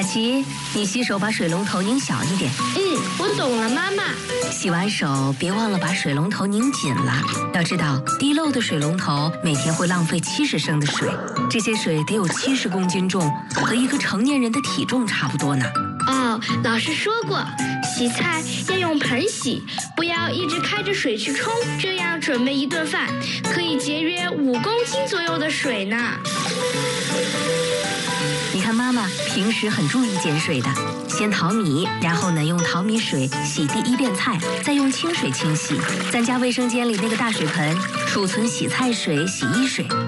琪，你洗手把水龙头拧小一点。 我懂了，妈妈。 洗完手别忘了把水龙头拧紧了。要知道，滴漏的水龙头每天会浪费70升的水，这些水得有70公斤重，和一个成年人的体重差不多呢。 哦，老师说过，洗菜要用盆洗，不要一直开着水去冲，这样准备一顿饭可以节约5公斤左右的水呢。 你看妈妈平时很注意节水的，先淘米，然后呢用淘米水洗第1遍菜，再用清水清洗，咱家卫生间里那个大水盆储存洗菜水、洗衣水。